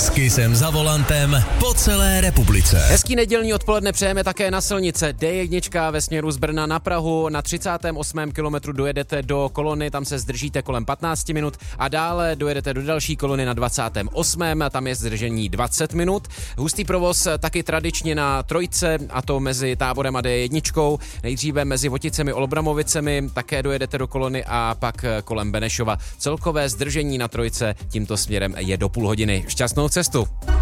S Kissem za volantem po celé republice. Hezký nedělní odpoledne přejeme také na silnice. D1 ve směru z Brna na Prahu. Na 38. kilometru dojedete do kolony, tam se zdržíte kolem 15 minut a dále dojedete do další kolony na 28. Tam je zdržení 20 minut. Hustý provoz taky tradičně na trojce, a to mezi Táborem a D1. Nejdříve mezi Voticemi Olbramovicemi také dojedete do kolony a pak kolem Benešova. Celkové zdržení na trojce tímto směrem je do půl hodiny. Šťastnou cestu.